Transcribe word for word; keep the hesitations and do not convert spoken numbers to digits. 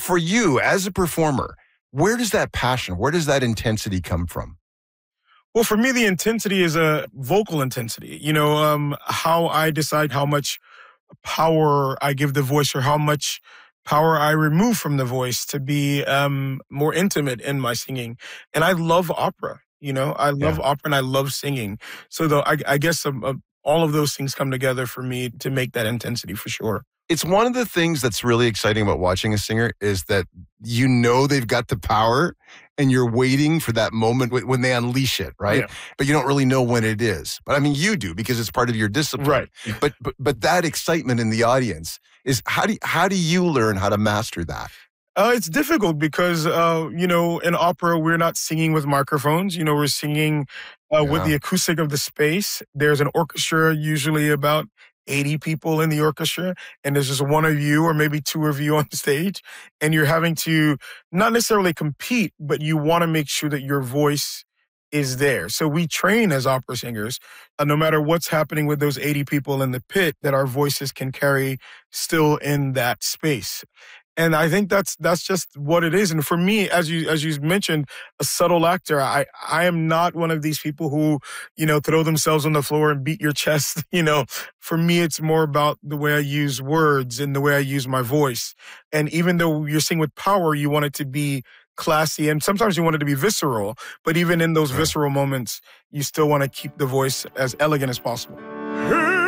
for you as a performer, where does that passion, where does that intensity come from? Well, for me, the intensity is a vocal intensity. You know, um, how I decide how much power I give the voice or how much power I remove from the voice to be um, more intimate in my singing. And I love opera. You know, I love Yeah. opera and I love singing. So though I, I guess um, uh, all of those things come together for me to make that intensity for sure. It's one of the things that's really exciting about watching a singer is that you know they've got the power and you're waiting for that moment when they unleash it, right? Yeah. But you don't really know when it is. But I mean, you do because it's part of your discipline. Right. But but but that excitement in the audience is how do you, how do you learn how to master that? Uh, it's difficult because, uh, you know, in opera, we're not singing with microphones. You know, we're singing uh, Yeah. with the acoustic of the space. There's an orchestra, usually about eighty people in the orchestra, and there's just one of you or maybe two of you on stage, and you're having to not necessarily compete, but you want to make sure that your voice is there. So we train as opera singers, uh, no matter what's happening with those eighty people in the pit, that our voices can carry still in that space. And I think that's that's just what it is. And for me, as you as you mentioned, a subtle actor, I I am not one of these people who, you know, throw themselves on the floor and beat your chest. You know, for me, it's more about the way I use words and the way I use my voice. And even though you're singing with power, you want it to be classy, and sometimes you want it to be visceral. But even in those Right. visceral moments, you still want to keep the voice as elegant as possible.